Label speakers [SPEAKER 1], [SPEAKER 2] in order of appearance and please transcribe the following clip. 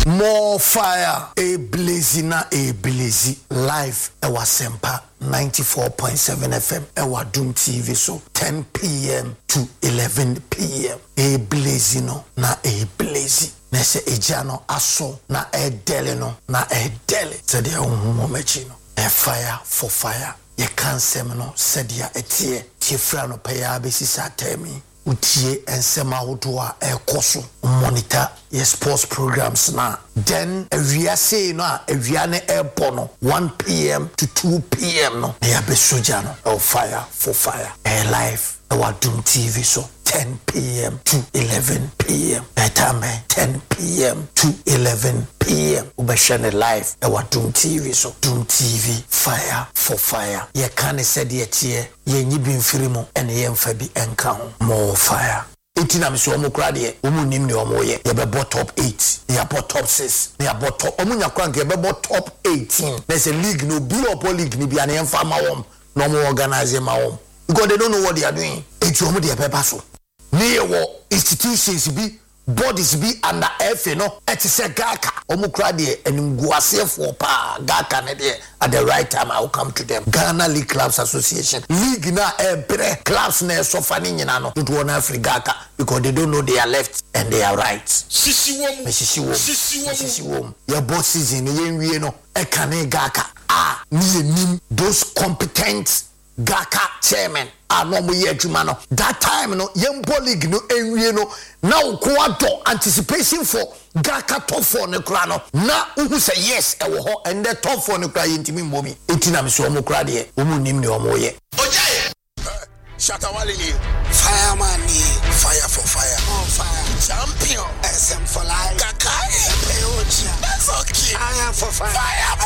[SPEAKER 1] More fire, a blazing, live, Ewa Sempa 94.7 FM, Ewa Doom TV, so 10 p.m. to 11 p.m. A blazing, na a blazy. Nese ejano aso na e dele no na e dele. Said ya umumomechino. A fire for fire. Ye can't semino said ya etie. Tifrano paya besi sa temi. Utie ensema udua e koso monitor ye sports programs na then we say no aviane airport 1 p.m. to 2 p.m. no ya be soja no fire for fire air live our Doom TV so 10 p.m. to 11 p.m. Time 10 p.m. to 11 p.m. Ubeshane live our Doom TV so Doom TV fire for fire ye can said ye tie ye nyibi mfirimo ene ye mfabi enka ho more fire. Itina miso omo krade omo nim ne omo ye be top 8 ye be top 6 ye be top omo nyakwa nke be top 18 there's a league no be up league ni bia na emfa ma wom no mo organize ma wom because they don't know what they are doing. Eti omo de paper so ni wo institutions bi bodies be under F no etise gaka omo krade enimguasefo pa gaka ne de at the right time I will come to them. Ghana League Clubs Association league na ebre clubs na sofa ni nyina no to won Africa because they don't know they are left and they are right. Sisi wom your boss season ye nwie no e kane gaka ni nim those competent gaka chairman no mo ye adwuma no that time no yembo league no enwie no na ukwa do anticipation for gaka top 4 ne kura no na uhu say yes e wo ho and the top 4 ne kura yentimi mbomi etina me so mo kura de omu nim ne omo ye ojaye Shatawale fireman fire for fire on fire champion SM for life gaka that's okay fire for fire